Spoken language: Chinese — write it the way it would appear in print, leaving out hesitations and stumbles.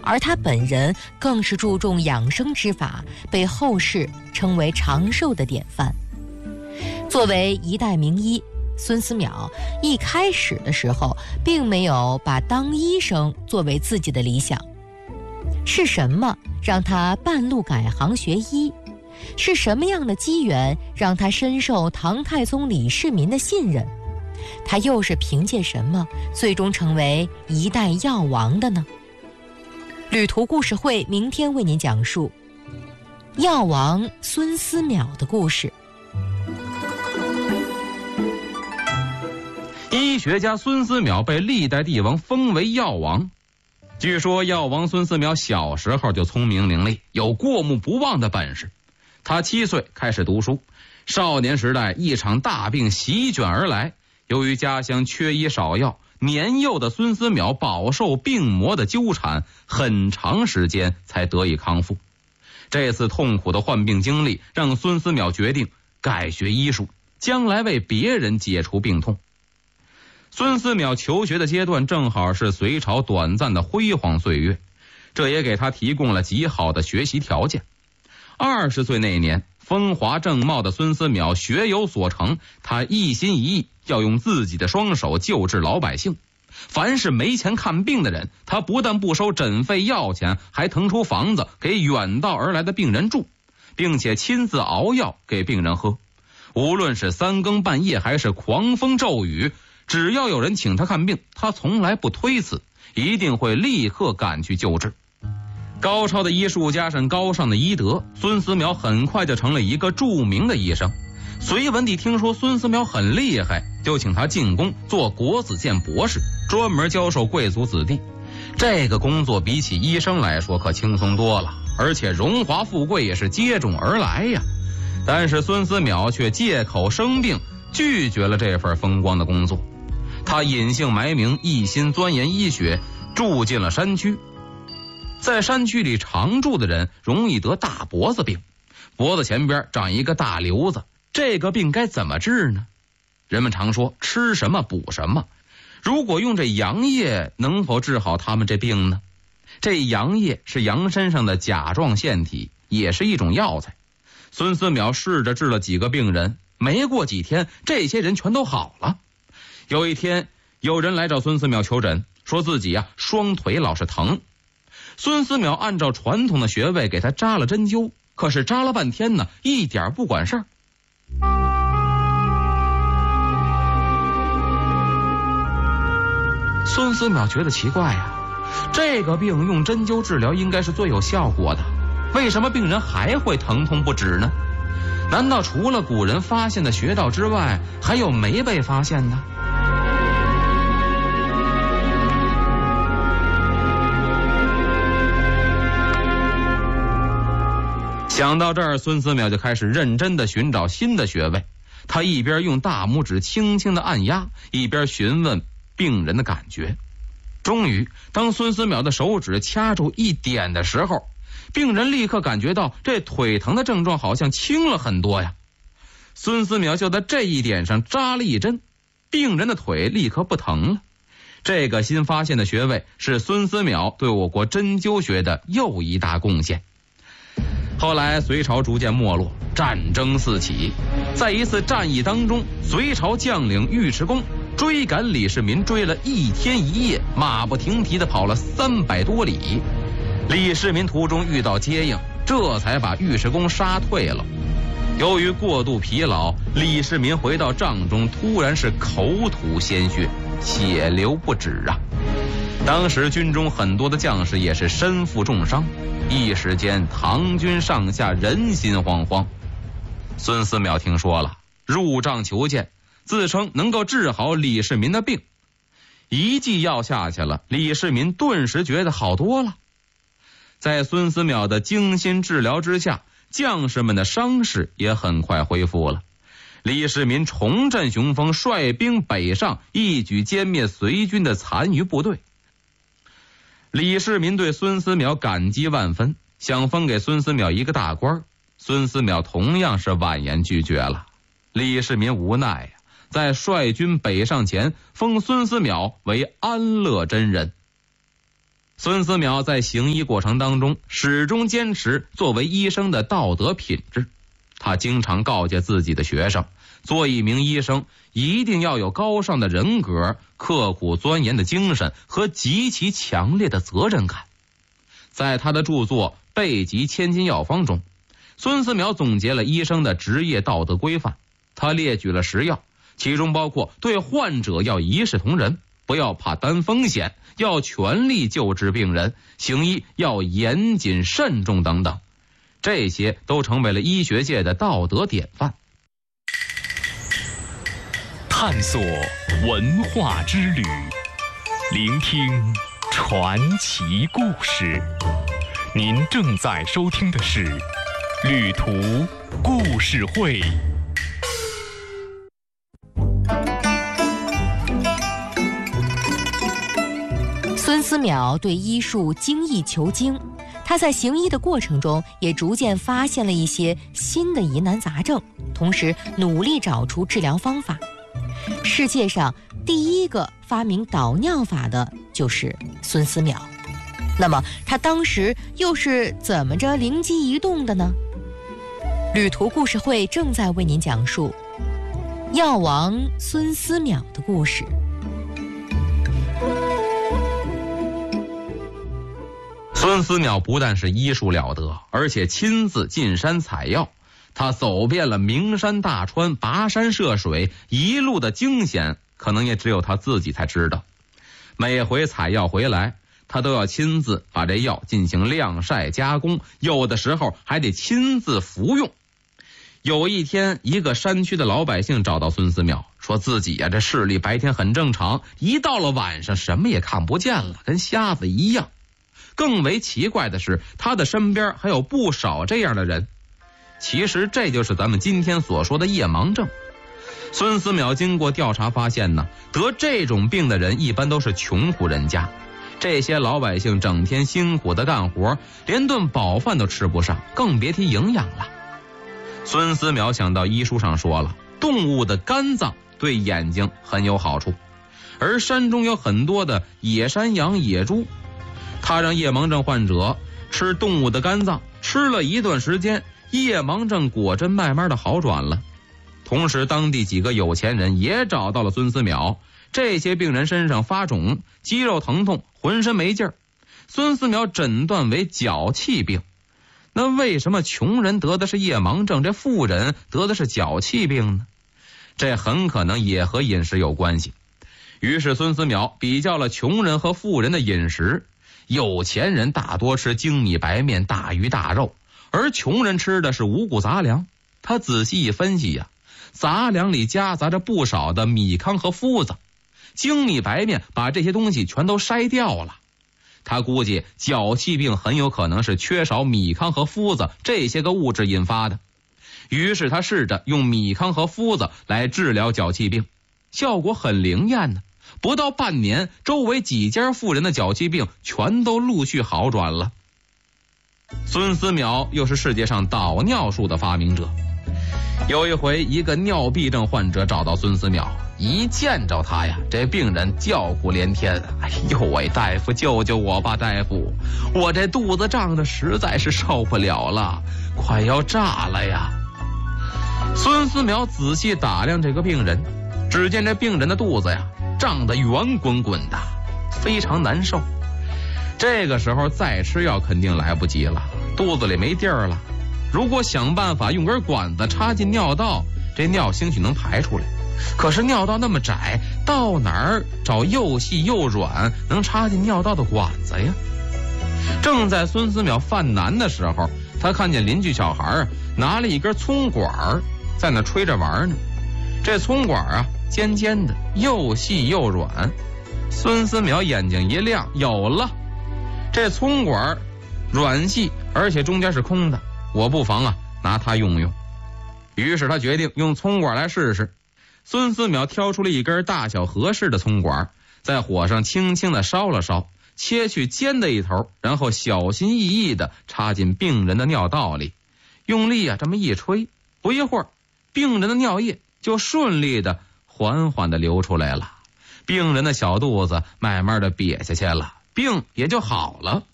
而他本人更是注重养生之法，被后世称为长寿的典范。作为一代名医，孙思邈一开始的时候并没有把当医生作为自己的理想。是什么让他半路改行学医？是什么样的机缘让他深受唐太宗李世民的信任？他又是凭借什么最终成为一代药王的呢？旅途故事会明天为您讲述药王孙思邈的故事。 医学家孙思邈被历代帝王封为药王。据说药王孙思邈小时候就聪明伶俐，有过目不忘的本事。他7岁开始读书，少年时代一场大病席卷而来，由于家乡缺医少药，年幼的孙思邈饱受病魔的纠缠，很长时间才得以康复。这次痛苦的患病经历让孙思邈决定改学医术，将来为别人解除病痛。孙思邈求学的阶段正好是隋朝短暂的辉煌岁月，这也给他提供了极好的学习条件。20岁那年，风华正茂的孙思邈学有所成，他一心一意要用自己的双手救治老百姓。凡是没钱看病的人，他不但不收诊费药钱，还腾出房子给远道而来的病人住，并且亲自熬药给病人喝。无论是3更半夜还是狂风骤雨，只要有人请他看病，他从来不推辞，一定会立刻赶去救治。高超的医术加上高尚的医德，孙思邈很快就成了一个著名的医生。隋文帝听说孙思邈很厉害，就请他进宫做国子监博士，专门教授贵族子弟。这个工作比起医生来说可轻松多了，而且荣华富贵也是接踵而来呀。但是孙思邈却借口生病，拒绝了这份风光的工作。他隐姓埋名，一心钻研医学，住进了山区。在山区里常住的人容易得大脖子病，脖子前边长一个大瘤子，这个病该怎么治呢？人们常说吃什么补什么，如果用这羊叶能否治好他们这病呢？这羊叶是羊身上的甲状腺体，也是一种药材。孙思邈试着治了几个病人，没过几天这些人全都好了。有一天有人来找孙思邈求诊，说自己双腿老是疼。孙思邈按照传统的穴位给他扎了针灸，可是扎了半天呢，一点不管事儿。孙思邈觉得奇怪呀，这个病用针灸治疗应该是最有效果的，为什么病人还会疼痛不止呢？难道除了古人发现的穴道之外，还有没被发现呢？想到这儿，孙思邈就开始认真地寻找新的穴位。他一边用大拇指轻轻地按压，一边询问病人的感觉。终于，当孙思邈的手指掐住一点的时候，病人立刻感觉到这腿疼的症状好像轻了很多呀。孙思邈就在这一点上扎了一针，病人的腿立刻不疼了。这个新发现的穴位是孙思邈对我国针灸学的又一大贡献。后来隋朝逐渐没落，战争四起。在一次战役当中，隋朝将领尉迟恭追赶李世民，追了1天1夜，马不停蹄地跑了300多里。李世民途中遇到接应，这才把尉迟恭杀退了。由于过度疲劳，李世民回到帐中，突然是口吐鲜血，血流不止啊！当时军中很多的将士也是身负重伤，一时间唐军上下人心惶惶。孙思邈听说了，入帐求见，自称能够治好李世民的病。一剂药下去了，李世民顿时觉得好多了。在孙思邈的精心治疗之下，将士们的伤势也很快恢复了。李世民重振雄风，率兵北上，一举歼灭隋军的残余部队。李世民对孙思邈感激万分，想封给孙思邈一个大官，孙思邈同样是婉言拒绝了。李世民无奈呀，在率军北上前封孙思邈为安乐真人。 孙思邈在行医过程当中始终坚持作为医生的道德品质。他经常告诫自己的学生，做一名医生一定要有高尚的人格、刻苦钻研的精神和极其强烈的责任感。在他的著作《备急千金药方》中，孙思邈总结了医生的职业道德规范。他列举了10要，其中包括对患者要一视同仁，不要怕担风险，要全力救治病人，行医要严谨慎重等等。这些都成为了医学界的道德典范。 探索文化之旅，聆听传奇故事。您正在收听的是旅途故事会。 孙思邈对医术精益求精，他在行医的过程中也逐渐发现了一些新的疑难杂症，同时努力找出治疗方法。世界上第一个发明导尿法的就是孙思邈。那么他当时又是怎么着灵机一动的呢？旅途故事会正在为您讲述药王孙思邈的故事。 孙思邈不但是医术了得，而且亲自进山采药。他走遍了名山大川，跋山涉水，一路的惊险可能也只有他自己才知道。每回采药回来，他都要亲自把这药进行晾晒加工，有的时候还得亲自服用。有一天，一个山区的老百姓找到孙思邈，说自己这视力白天很正常，一到了晚上什么也看不见了，跟瞎子一样。更为奇怪的是，他的身边还有不少这样的人。其实这就是咱们今天所说的夜盲症。孙思邈经过调查发现呢，得这种病的人一般都是穷苦人家。这些老百姓整天辛苦的干活，连顿饱饭都吃不上，更别提营养了。孙思邈想到医书上说了，动物的肝脏对眼睛很有好处，而山中有很多的野山羊、野猪。他让夜盲症患者吃动物的肝脏，吃了一段时间，夜盲症果真慢慢的好转了。同时当地几个有钱人也找到了孙思邈，这些病人身上发肿，肌肉疼痛，浑身没劲儿。孙思邈诊断为脚气病。那为什么穷人得的是夜盲症，这富人得的是脚气病呢？这很可能也和饮食有关系。于是孙思邈比较了穷人和富人的饮食，有钱人大多吃精米白面、大鱼大肉，而穷人吃的是五谷杂粮。他仔细一分析呀，杂粮里夹杂着不少的米糠和麸子，精米白面把这些东西全都筛掉了。他估计脚气病很有可能是缺少米糠和麸子这些个物质引发的。于是他试着用米糠和麸子来治疗脚气病，效果很灵验呢。不到半年，周围几家富人的脚气病全都陆续好转了。孙思邈又是世界上导尿术的发明者。有一回，一个尿闭症患者找到孙思邈，一见着他呀，这病人叫苦连天：“哎呦喂，大夫救救我吧，大夫！我这肚子胀得实在是受不了了，快要炸了呀！”孙思邈仔细打量这个病人，只见这病人的肚子呀，胀得圆滚滚的，非常难受。这个时候再吃药肯定来不及了，肚子里没地儿了。如果想办法用根管子插进尿道，这尿兴许能排出来。可是尿道那么窄，到哪儿找又细又软能插进尿道的管子呀？正在孙思邈犯难的时候，他看见邻居小孩拿了一根葱管在那吹着玩呢。这葱管尖尖的，又细又软。孙思邈眼睛一亮，有了！这葱管软细，而且中间是空的，我不妨拿它用用。于是他决定用葱管来试试。孙思邈挑出了一根大小合适的葱管，在火上轻轻地烧了烧，切去尖的一头，然后小心翼翼地插进病人的尿道里，用力这么一吹，不一会儿，病人的尿液就顺利地缓缓地流出来了。病人的小肚子慢慢地瘪下去了， 病也就好了。